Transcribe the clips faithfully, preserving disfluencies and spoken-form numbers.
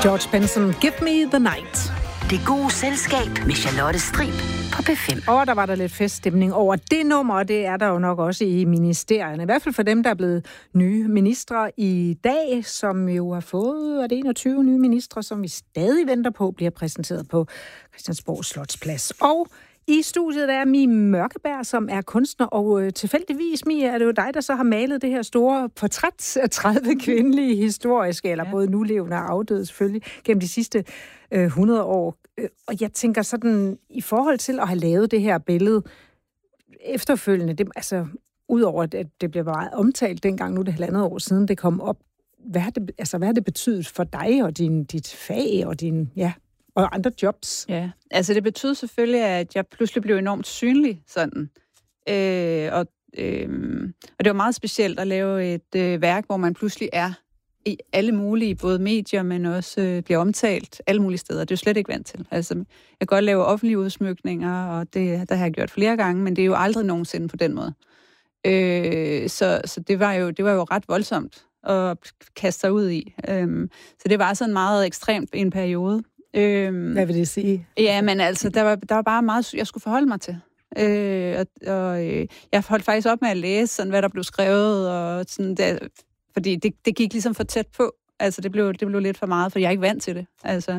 George Benson, Give Me the Night. Det gode selskab med Charlotte Strib på P fem. Og der var der lidt feststemning over det nummer, og det er der jo nok også i ministerierne. I hvert fald for dem, der er blevet nye ministre i dag, som jo har fået er det enogtyve nye ministre, som vi stadig venter på, bliver præsenteret på Christiansborg Slotsplads. Og i studiet der er Mie Mørkeberg, som er kunstner, og øh, tilfældigvis, Mie, er det jo dig, der så har malet det her store portræt af tredive kvindelige historiske, eller ja. både nulevende og afdøde selvfølgelig, gennem de sidste øh, hundrede år. Og jeg tænker sådan, i forhold til at have lavet det her billede efterfølgende, det, altså udover at det blev meget omtalt dengang, nu det halvandet år siden, det kom op, hvad har det, altså, hvad har det betydet for dig og din, dit fag og din, ja, og andre jobs? Ja, altså det betød selvfølgelig, at jeg pludselig blev enormt synlig sådan. Øh, og, øh, og det var meget specielt at lave et øh, værk, hvor man pludselig er i alle mulige, både medier, men også øh, bliver omtalt alle mulige steder. Det er jo slet ikke vant til. Altså, jeg kan godt lave offentlige udsmykninger, og det der har jeg gjort flere gange, men det er jo aldrig nogensinde på den måde. Øh, så så det, var jo, det var jo ret voldsomt at kaste sig ud i. Øh, så det var sådan meget ekstremt i en periode. Øhm, Hvad vil det sige? Ja, men altså, der var, der var bare meget, jeg skulle forholde mig til. Øh, og og øh, jeg holdt faktisk op med at læse, sådan, hvad der blev skrevet, og sådan, der, fordi det, det gik ligesom for tæt på. Altså, det blev, det blev lidt for meget, for jeg er ikke vant til det. Altså,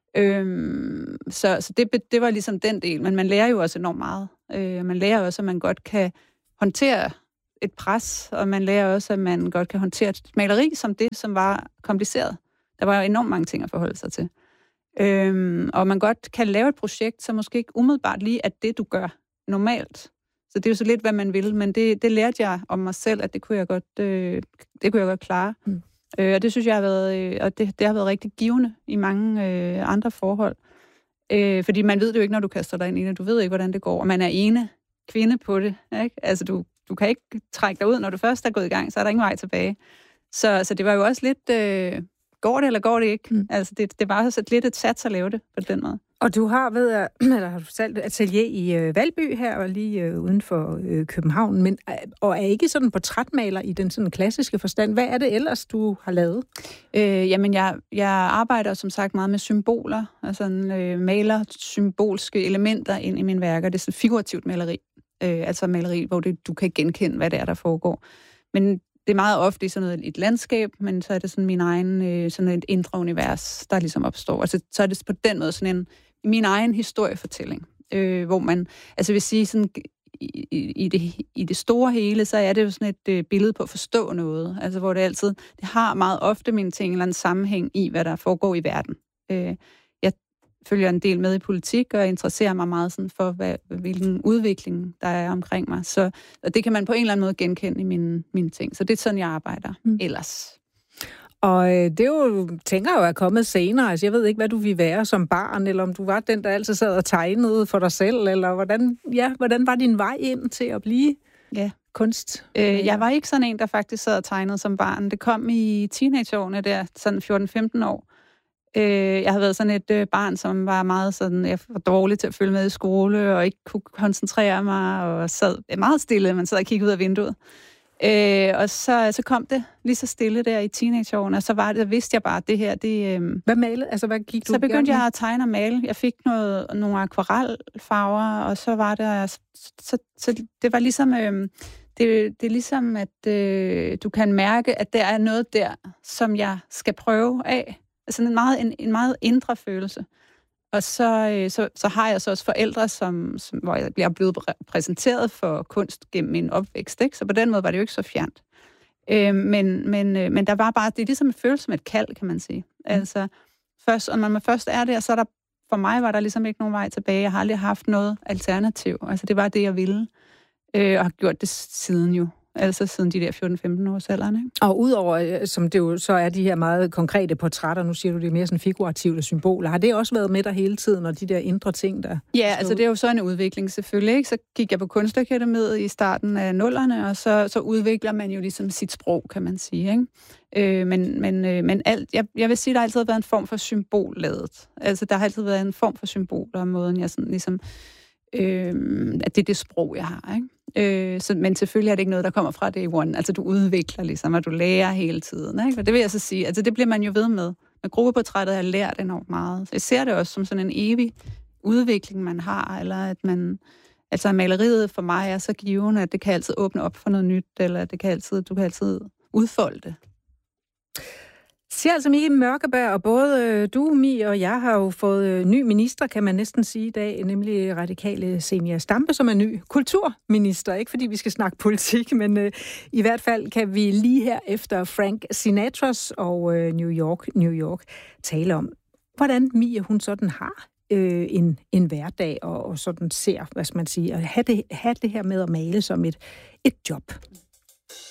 øh, så så det, det var ligesom den del. Men man lærer jo også enormt meget. Øh, man lærer også, at man godt kan håndtere et pres, og man lærer også, at man godt kan håndtere et maleri som det, som var kompliceret. Der var jo enormt mange ting at forholde sig til. Øhm, og man godt kan lave et projekt, som måske ikke umiddelbart lige er det, du gør normalt. Så det er jo så lidt, hvad man vil, men det, det lærte jeg om mig selv, at det kunne jeg godt, øh, det kunne jeg godt klare. Mm. Øh, og det synes jeg har været, øh, og det, det har været rigtig givende i mange øh, andre forhold. Øh, fordi man ved det jo ikke, når du kaster dig ind i det. Du ved ikke, hvordan det går, og man er ene kvinde på det. Ikke? Altså, du, du kan ikke trække dig ud, når du først er gået i gang, så er der ingen vej tilbage. Så, så det var jo også lidt... Øh, Går det, eller går det ikke? Mm. Altså, det, det var også lidt et sats at lave det på den måde. Og du har ved at, eller har du selv atelier i øh, Valby her, og lige øh, uden for øh, København, men, øh, og er ikke sådan portrætmaler i den sådan klassiske forstand. Hvad er det ellers, du har lavet? Øh, jamen, jeg, jeg arbejder som sagt meget med symboler, altså øh, maler symbolske elementer ind i mine værker. Det er sådan figurativt maleri, øh, altså maleri, hvor det, du kan genkende, hvad det er, der foregår. Men det er meget ofte i sådan noget, et landskab, men så er det sådan min egen, øh, sådan et indre univers, der ligesom opstår. Altså, så er det på den måde sådan en, min egen historiefortælling, øh, hvor man, altså vil sige sådan, i, i, det, i det store hele, så er det jo sådan et øh, billede på at forstå noget, altså hvor det altid, det har meget ofte mine ting, eller en sammenhæng i, hvad der foregår i verden. Øh, jeg følger en del med i politik, og interesserer mig meget sådan for, hvad, hvilken udvikling der er omkring mig. Så og det kan man på en eller anden måde genkende i mine, mine ting. Så det er sådan, jeg arbejder mm. ellers. Og øh, det er jo, tænker jo, er kommet senere. Altså, jeg ved ikke, hvad du vil være som barn, eller om du var den, der altid sad og tegnede for dig selv, eller hvordan, ja, hvordan var din vej ind til at blive ja. kunst? Øh, jeg var ikke sådan en, der faktisk sad og tegnede som barn. Det kom i teenageårene der, sådan fjorten femten år. Jeg havde været sådan et barn, som var meget sådan, jeg var dårlig til at følge med i skole, og ikke kunne koncentrere mig, og sad meget stille, man sad og kiggede ud af vinduet. Øh, og så, så kom det lige så stille der i teenageårene, og så var det, vidste jeg bare, at det her, det... Øh, hvad malede? Altså, hvad gik du? Så begyndte jeg at tegne og male. Jeg fik noget, nogle akvarelfarver, og så var det... Så, så, så det var ligesom... Øh, det, det er ligesom, at øh, du kan mærke, at der er noget der, som jeg skal prøve af. Altså en meget, en, en meget indre følelse. Og så, så, så har jeg så også forældre, som, som, hvor jeg bliver blevet præsenteret for kunst gennem min opvækst. Ikke? Så på den måde var det jo ikke så fjernt. Øh, men, men, men der var bare, det er ligesom en følelse som et kald, kan man sige. Mm. Altså, først, og når man først er der, så er der, for mig var der ligesom ikke nogen vej tilbage. Jeg har aldrig haft noget alternativ. Altså det var det, jeg ville. Øh, og har gjort det siden jo. Altså siden de der fjorten femten års alderen, ikke? Og udover, som det jo så er de her meget konkrete portrætter, nu siger du, det er mere sådan figurative symboler. Har det også været med dig hele tiden, og de der indre ting, der... Ja, altså det er jo så en udvikling selvfølgelig, ikke? Så gik jeg på Kunstakademiet i starten af nullerne, og så, så udvikler man jo ligesom sit sprog, kan man sige, ikke? Øh, men men, øh, men alt, jeg, jeg vil sige, der har altid været en form for symbolladet. Altså der har altid været en form for symboler, måden jeg sådan ligesom... Øh, at det er det sprog, jeg har, ikke? Øh, så, men selvfølgelig er det ikke noget, der kommer fra day one. Altså, du udvikler ligesom, og du lærer hele tiden, ikke? Og det vil jeg så sige, altså, det bliver man jo ved med. med gruppeportrættet har jeg lært enormt meget. Så jeg ser det også som sådan en evig udvikling, man har, eller at man... Altså maleriet for mig er så givende, at det kan altid åbne op for noget nyt, eller det kan altid, du kan altid udfolde det. Siger altså Mie Mørkeberg, og både du, Mie, og jeg har jo fået ny minister, kan man næsten sige i dag, nemlig radikale Zenia Stampe, som er ny kulturminister. Ikke fordi vi skal snakke politik, men øh, i hvert fald kan vi lige her efter Frank Sinatras og øh, New York, New York tale om, hvordan Mie hun sådan har øh, en, en hverdag, og, og sådan ser, hvad skal man sige, at have det, have det her med at male som et, et job.